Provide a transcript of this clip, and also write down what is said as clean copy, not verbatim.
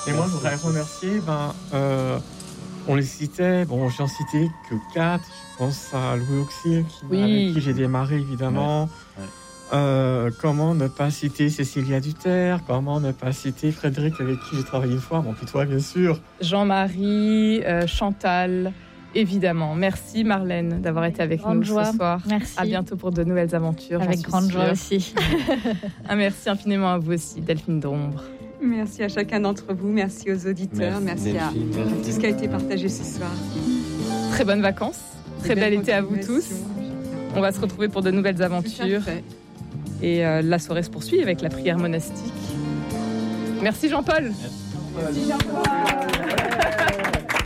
Et moi, je voudrais remercier, on les citait, j'en citais que 4. Je pense à Louis Auxil, avec qui j'ai démarré, évidemment. Comment ne pas citer Cécilia Duterre? Comment ne pas citer Frédéric, avec qui j'ai travaillé une fois? Puis toi, bien sûr. Jean-Marie, Chantal, évidemment. Merci Marlène d'avoir été avec nous ce soir. Merci. À bientôt pour de nouvelles aventures. Avec grande joie aussi. Un merci infiniment à vous aussi, Delphine d'Ombre. Merci à chacun d'entre vous, merci aux auditeurs, merci à tout ce qui a été partagé ce soir. Très bonnes vacances, très bel été à vous tous. On va se retrouver pour de nouvelles aventures. Et la soirée se poursuit avec la prière monastique. Merci Jean-Paul. Merci Jean-Paul.